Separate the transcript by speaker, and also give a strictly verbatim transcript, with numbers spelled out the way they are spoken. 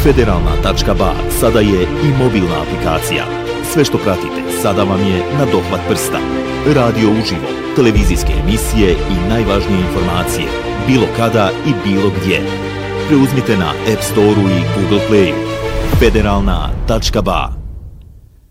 Speaker 1: Federalna tačka ba sada je i mobilna aplikacija. Sve što pratite sada vam je na dohvat prsta. Radio uživo, televizijske emisije i najvažnije informacije, bilo kada i bilo gdje. Preuzmite na App Store-u i Google Play-u. Federalna tačka ba.